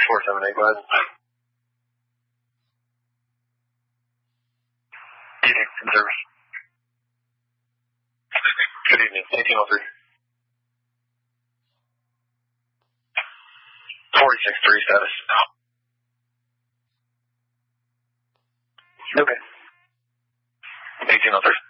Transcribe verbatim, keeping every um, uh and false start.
four seven eight, go ahead. Evening, in service. Good evening, eighteen oh three. forty-six three status. Okay. eighteen oh three.